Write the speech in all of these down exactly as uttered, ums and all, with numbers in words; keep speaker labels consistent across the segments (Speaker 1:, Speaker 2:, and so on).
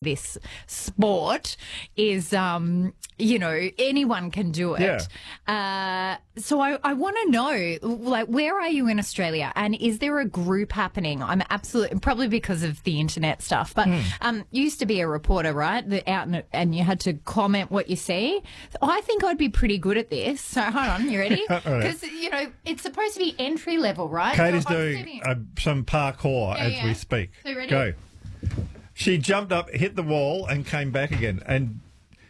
Speaker 1: this sport is, um, you know, anyone can do it. Yeah. Uh, so I, I want to know, like, where are you in Australia, and is there a group happening? I'm absolutely, probably because of the internet stuff, but mm. um, you used to be a reporter, right? The, out and, and you had to comment what you see. So I think I'd be pretty good at this. So hold on, you ready? Because, you know, it's supposed to be entry level, right?
Speaker 2: Kate
Speaker 1: so
Speaker 2: is doing uh, some parkour
Speaker 1: yeah,
Speaker 2: as
Speaker 1: yeah.
Speaker 2: we speak.
Speaker 1: So ready?
Speaker 2: Go. She jumped up, hit the wall, and came back again. And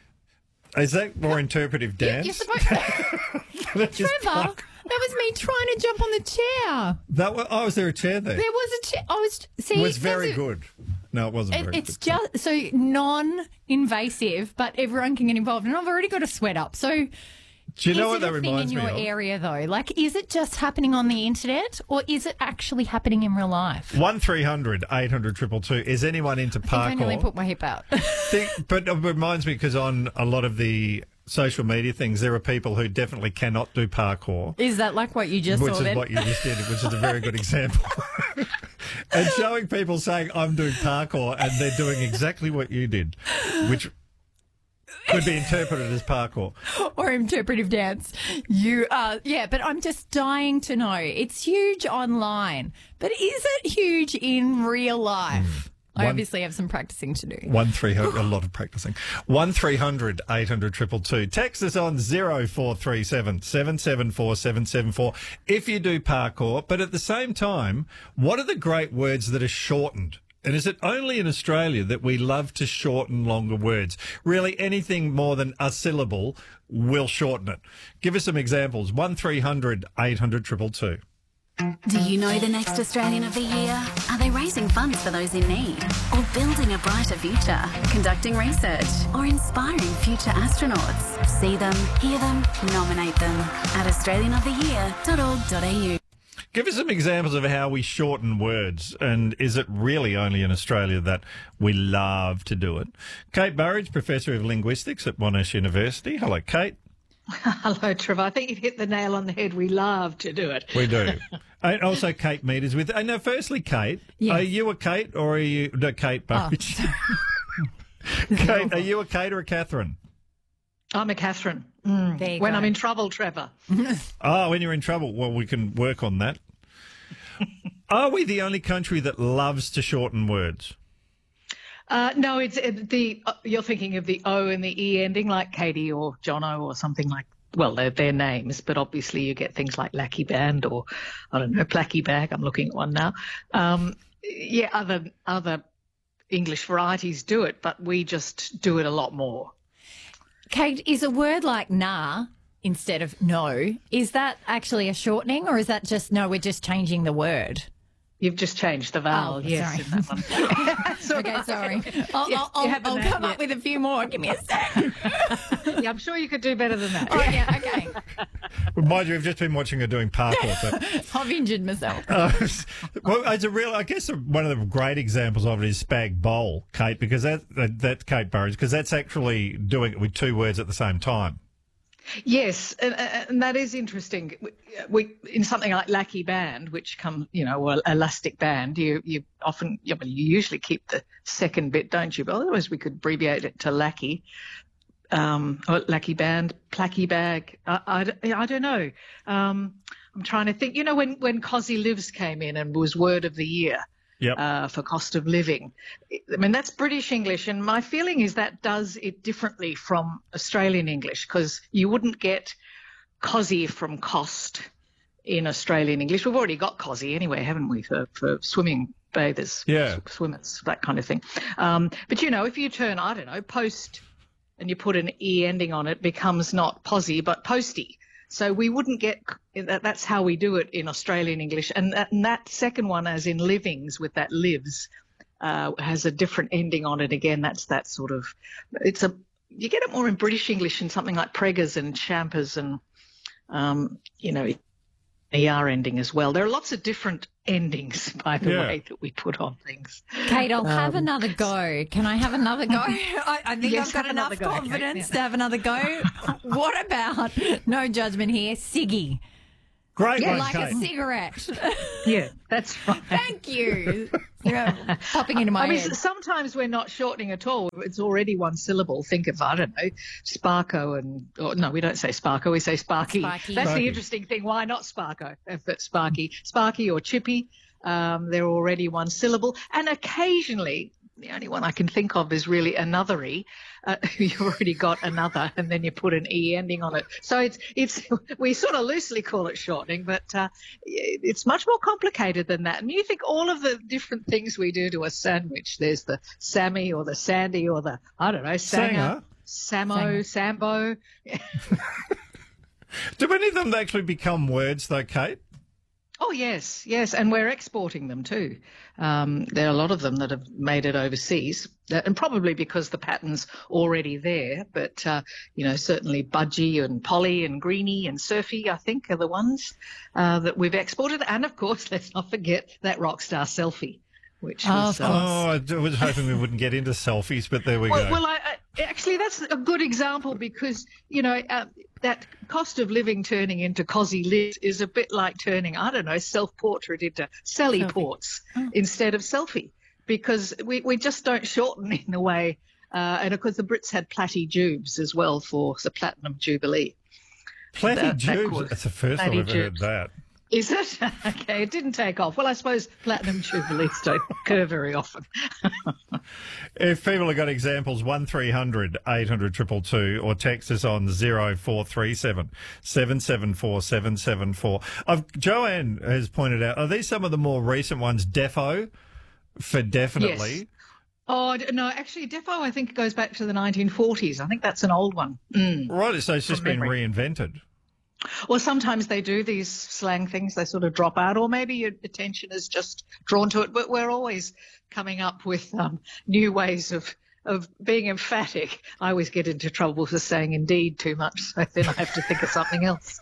Speaker 2: is that more interpretive dance?
Speaker 1: You're supposed to. Trevor, that was me trying to jump on the chair.
Speaker 2: That was, oh, was there a chair there?
Speaker 1: There was a chair. I was. See,
Speaker 2: it was very good. No, it wasn't
Speaker 1: it,
Speaker 2: very
Speaker 1: it's
Speaker 2: good.
Speaker 1: It's just so non-invasive, but everyone can get involved. And I've already got a sweat up. So.
Speaker 2: Do you know
Speaker 1: is
Speaker 2: what that
Speaker 1: it a thing
Speaker 2: reminds
Speaker 1: in
Speaker 2: me
Speaker 1: your
Speaker 2: of?
Speaker 1: area, though? Like, is it just happening on the internet, or is it actually happening in real life?
Speaker 2: One three hundred eight hundred two two two. Is anyone into parkour?
Speaker 1: I think I nearly put my hip out.
Speaker 2: think, but it reminds me, because on a lot of the social media things, there are people who definitely cannot do parkour.
Speaker 1: Is that like what you just
Speaker 2: which
Speaker 1: saw
Speaker 2: is
Speaker 1: then?
Speaker 2: what you just did, which is a very good example. And showing people saying, I'm doing parkour, and they're doing exactly what you did, which could be interpreted as parkour.
Speaker 1: Or interpretive dance. You, uh, yeah, but I'm just dying to know. It's huge online, but is it huge in real life? Mm. I One, obviously have some practicing to do.
Speaker 2: One three hundred, a lot of practicing. One three hundred eight hundred two two two. Text us on zero four three seven seven seven four seven seven four if you do parkour. But at the same time, what are the great words that are shortened? And is it only in Australia that we love to shorten longer words? Really, anything more than a syllable will shorten it. Give us some examples. One three hundred eight hundred two two two.
Speaker 3: Do you know the next Australian of the Year? Are they raising funds for those in need? Or building a brighter future? Conducting research? Or inspiring future astronauts? See them, hear them, nominate them at australian of the year dot org dot a u.
Speaker 2: Give us some examples of how we shorten words, and is it really only in Australia that we love to do it? Kate Burridge, Professor of Linguistics at Monash University. Hello, Kate.
Speaker 4: Hello, Trevor. I think you've hit the nail on the head. We love to do it.
Speaker 2: We do. And also Kate Meters with... And now, firstly, Kate, yes. Are you a Kate or are you... No, Kate Burridge. Oh, Kate, are you a Kate or a Catherine?
Speaker 4: I'm a Catherine. Mm. When go. I'm in trouble, Trevor.
Speaker 2: Oh, when you're in trouble. Well, we can work on that. Are we the only country that loves to shorten words?
Speaker 4: Uh, no, it's it, the uh, you're thinking of the O and the E ending, like Katie or Jono or something like. Well, they're their names, but obviously you get things like Lackey Band or I don't know, Placky Bag. I'm looking at one now. Um, yeah, other other English varieties do it, but we just do it a lot more.
Speaker 1: Kate, is a word like nah instead of no, is that actually a shortening, or is that just no? We're just changing the word.
Speaker 4: You've just changed the vowel,
Speaker 1: oh,
Speaker 4: yes.
Speaker 1: Sorry.
Speaker 4: In that one.
Speaker 1: Okay, sorry. I'll,
Speaker 4: yes,
Speaker 1: I'll, I'll, I'll come
Speaker 4: yet.
Speaker 1: up with a few more. Give me a sec.
Speaker 4: Yeah, I'm sure you could do better than that.
Speaker 1: Oh, yeah, okay.
Speaker 2: Well, mind you, we've just been watching her doing parkour. So.
Speaker 1: I've injured myself.
Speaker 2: Uh, well, it's a real. I guess one of the great examples of it is spag bowl, Kate, because that, that that's Kate Burridge, because that's actually doing it with two words at the same time.
Speaker 4: Yes, and, and that is interesting. We, in something like Lackey Band, which come, you know, or elastic band, you you often, you, you usually keep the second bit, don't you? But otherwise, we could abbreviate it to Lackey, um, or Lackey Band, Placky Bag. I, I, I don't know. Um, I'm trying to think. You know, when when Cosy Lives came in and was word of the year. Yep. Uh, for cost of living. I mean, that's British English, and my feeling is that does it differently from Australian English, because you wouldn't get cosy from cost in Australian English. We've already got cosy anyway, haven't we, for, for swimming bathers,
Speaker 2: yeah,
Speaker 4: swimmers, that kind of thing. Um, but, you know, if you turn, I don't know, post and you put an E ending on it, becomes not posy but posty. So we wouldn't get that. That's how we do it in Australian English. And that, and that second one, as in livings with that lives, uh, has a different ending on it. Again, that's that sort of, it's a, you get it more in British English in something like preggers and champers and, um, you know, E R ending as well. There are lots of different endings, by the yeah. way, that we put on things.
Speaker 1: Kate, I'll um, have another go. Can I have another go? I, I think
Speaker 4: yes,
Speaker 1: I've got enough
Speaker 4: go,
Speaker 1: confidence
Speaker 4: Kate, yeah.
Speaker 1: to have another go. What about, no judgment here, Siggy?
Speaker 2: Great
Speaker 4: Yeah,
Speaker 2: one,
Speaker 1: like
Speaker 2: Kate.
Speaker 1: a cigarette.
Speaker 4: Yeah, that's right.
Speaker 1: Thank you. Yeah, popping into my
Speaker 4: I mean,
Speaker 1: head.
Speaker 4: sometimes we're not shortening at all. It's already one syllable. Think of, I don't know, Sparko and, or, no, we don't say Sparko, we say Sparky.
Speaker 1: Sparky.
Speaker 4: That's
Speaker 2: Sparky.
Speaker 4: the interesting thing. Why not Sparko? If it's Sparky. Sparky or Chippy, um, they're already one syllable. And occasionally, the only one I can think of is really anothery. Uh, you've already got another, and then you put an e ending on it. So it's it's we sort of loosely call it shortening, but uh, it's much more complicated than that. And you think all of the different things we do to a sandwich. There's the Sammy or the Sandy or the I don't know Sanger, Samo, Sambo.
Speaker 2: Do any of them actually become words, though, Kate?
Speaker 4: Oh, yes, yes. And we're exporting them too. Um, there are a lot of them that have made it overseas, uh, and probably because the pattern's already there. But, uh, you know, certainly Budgie and Polly and Greenie and Surfy, I think, are the ones uh, that we've exported. And, of course, let's not forget that rock star Selfie, which
Speaker 1: Oh,
Speaker 4: was...
Speaker 1: of
Speaker 4: uh,
Speaker 2: Oh, I d- was hoping we wouldn't get into selfies, but there we
Speaker 4: Well,
Speaker 2: go.
Speaker 4: well I, I, actually, that's a good example because, you know, uh, that cost of living turning into cosy lit is a bit like turning, I don't know, self-portrait into Sally
Speaker 1: Selfie.
Speaker 4: ports instead of selfie because we, we just don't shorten in the way. Uh, and, of course, the Brits had Platty Jubes as well for the Platinum Jubilee.
Speaker 2: Platty
Speaker 4: that- that
Speaker 2: Jubes.
Speaker 4: was-
Speaker 2: That's the first time
Speaker 4: Platty
Speaker 2: I've heard
Speaker 4: Jubes.
Speaker 2: that.
Speaker 4: Is it? Okay, it didn't take off. Well, I suppose Platinum Jubilees don't occur very often.
Speaker 2: If people have got examples, one three hundred eight hundred two two two or text us on zero four three seven seven seven four seven seven four. I've, Joanne has pointed out, are these some of the more recent ones? Defo for definitely.
Speaker 4: Yes. Oh, d- no, actually, Defo, I think, goes back to the nineteen forties. I think that's an old one. Mm.
Speaker 2: Right, so it's just
Speaker 4: From
Speaker 2: been
Speaker 4: memory.
Speaker 2: reinvented.
Speaker 4: Well, sometimes they do these slang things, they sort of drop out, or maybe your attention is just drawn to it. But we're always coming up with um, new ways of, of being emphatic. I always get into trouble for saying indeed too much, so then I have to think of something else.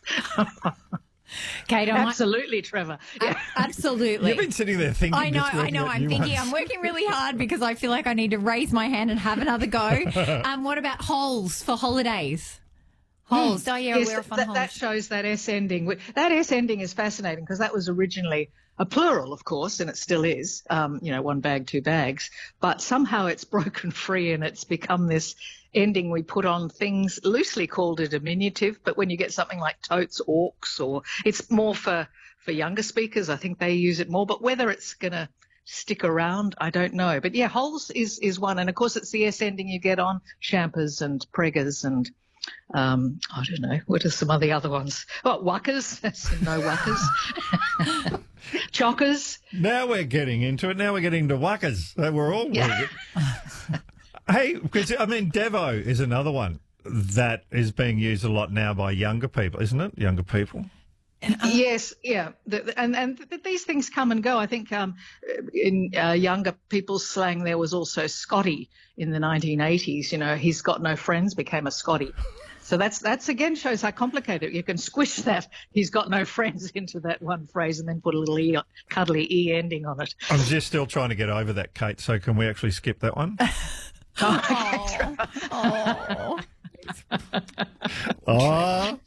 Speaker 1: Kate, I might,
Speaker 4: Absolutely, Trevor. Yeah.
Speaker 1: absolutely.
Speaker 2: You've been sitting there thinking.
Speaker 1: I know,
Speaker 2: just
Speaker 1: I
Speaker 2: working
Speaker 1: know.
Speaker 2: out
Speaker 1: I'm
Speaker 2: new
Speaker 1: thinking.
Speaker 2: ones.
Speaker 1: I'm working really hard because I feel like I need to raise my hand and have another go. Um, what about holes for holidays? Holes. Oh yeah,
Speaker 4: Yes,
Speaker 1: we're off on
Speaker 4: that,
Speaker 1: holes.
Speaker 4: that shows that S ending. Wh- That S ending is fascinating because that was originally a plural, of course, and it still is. Um, you know, one bag, two bags. But somehow it's broken free and it's become this ending we put on things loosely called a diminutive. But when you get something like totes, orcs, or it's more for for younger speakers, I think they use it more. But whether it's gonna stick around, I don't know. But yeah, holes is is one, and of course it's the S ending you get on champers and preggers and. Um, I don't know. What are some of the other ones? Oh, wuckers. That's no wuckers. Chockers.
Speaker 2: Now we're getting into it. Now we're getting into wuckers. Uh, We're all.
Speaker 4: Yeah.
Speaker 2: Hey, because I mean, Devo is another one that is being used a lot now by younger people, isn't it? Younger people.
Speaker 4: Yes, yeah, the, the- and and th- these things come and go. I think um, in uh, younger people's slang there was also Scotty in the nineteen eighties. You know, he's got no friends became a Scotty. So that's that's again shows how complicated you can squish that. He's got no friends into that one phrase and then put a little e, cuddly e ending on it.
Speaker 2: I'm just still trying to get over that, Kate. So can we actually skip that one?
Speaker 1: Oh.
Speaker 2: Oh.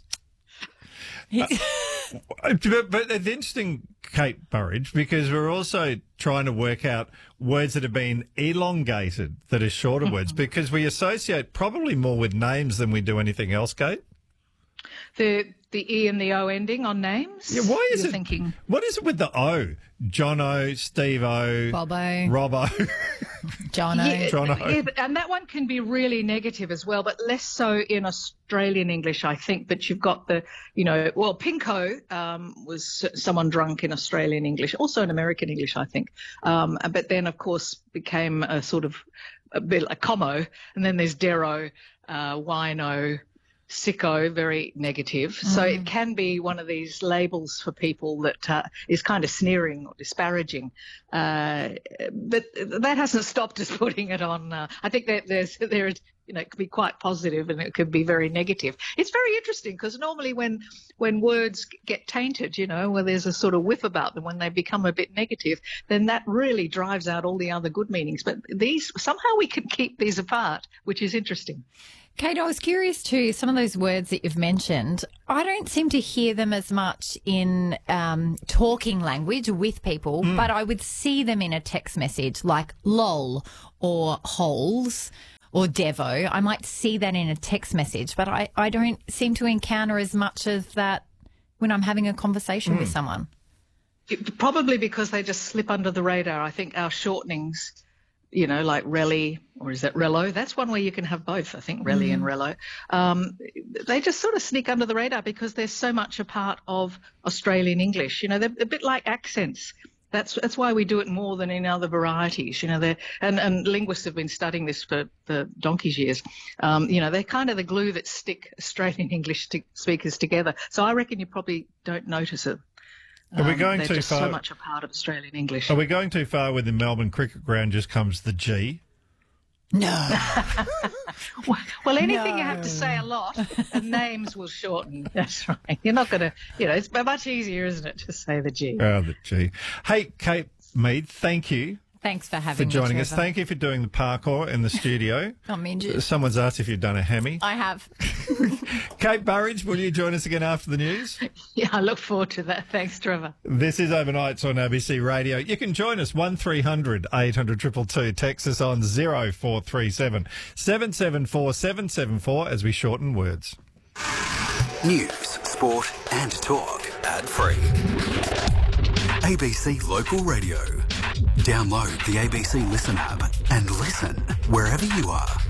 Speaker 2: But, but it's interesting, Kate Burridge, because we're also trying to work out words that have been elongated, that are shorter words, because we associate probably more with names than we do anything else, Kate.
Speaker 4: The the e and the o ending on names.
Speaker 2: Yeah, why is
Speaker 4: You're
Speaker 2: it?
Speaker 4: thinking?
Speaker 2: What is it with the O? Jono, Steve-O,
Speaker 1: Bobbo,
Speaker 2: Robbo.
Speaker 1: Jono.
Speaker 4: Yeah,
Speaker 2: Jono.
Speaker 4: yeah, but- and that one can be really negative as well, but less so in Australian English, I think. But you've got the, you know, well, Pinko um, was someone drunk in Australian English, also in American English, I think. Um, but then, of course, became a sort of a bit like Como, and then there's Dero, uh, Wino, Sicko, very negative. So it can be one of these labels for people that uh, is kind of sneering or disparaging. Uh, but that hasn't stopped us putting it on. Uh, I think that there's there, you know, it could be quite positive and it could be very negative. It's very interesting because normally when when words get tainted, you know, where there's a sort of whiff about them, when they become a bit negative, then that really drives out all the other good meanings. But these somehow we can keep these apart, which is interesting.
Speaker 1: Kate, I was curious too, some of those words that you've mentioned, I don't seem to hear them as much in um, talking language with people, mm. but I would see them in a text message like lol or holes or devo. I might see that in a text message, but I, I don't seem to encounter as much of that when I'm having a conversation mm. with someone.
Speaker 4: It, probably because they just slip under the radar. I think our shortenings, you know, like Relly, or is that Rello? That's one where you can have both, I think, Relly mm. and Rello. Um, they just sort of sneak under the radar because they're so much a part of Australian English. You know, they're a bit like accents. That's that's why we do it more than in other varieties. You know, they're, and, and linguists have been studying this for, for donkey's years. Um, you know, they're kind of the glue that stick Australian English to speakers together. So I reckon you probably don't notice it.
Speaker 2: Are we going
Speaker 4: um,
Speaker 2: too
Speaker 4: just
Speaker 2: far?
Speaker 4: So much a part of Australian English.
Speaker 2: Are we going too far when the Melbourne Cricket Ground just comes the G?
Speaker 1: No.
Speaker 4: well, well, anything no. you have to say a lot, and names will shorten. That's right. You're not going to, you know, it's much easier, isn't it, to say the G?
Speaker 2: Oh, the G. Hey, Kate Mead, thank you.
Speaker 1: Thanks for having
Speaker 2: for joining
Speaker 1: me,
Speaker 2: us. Thank you for doing the parkour in the studio.
Speaker 1: I'm injured.
Speaker 2: Someone's asked if you've done a Hemi.
Speaker 1: I have.
Speaker 2: Kate Burridge, will you join us again after the news?
Speaker 4: Yeah, I look forward to that. Thanks, Trevor.
Speaker 2: This is Overnights on A B C Radio. You can join us one three hundred eight hundred two two two. Text us on zero four three seven seven seven four seven seven four as we shorten words.
Speaker 5: News, sport and talk. Ad free. A B C Local Radio. Download the A B C Listen app and listen wherever you are.